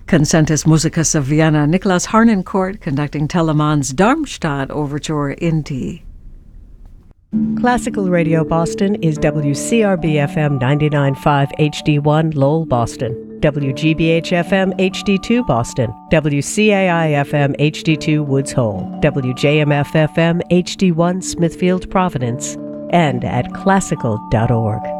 Concentus Musicus of Vienna, Nicholas Harnoncourt conducting Telemann's Darmstadt Overture in D. Classical Radio Boston is WCRB-FM 99.5 HD1 Lowell, Boston, WGBH-FM HD2 Boston, WCAI-FM HD2 Woods Hole, WJMF-FM HD1 Smithfield, Providence, and at classical.org.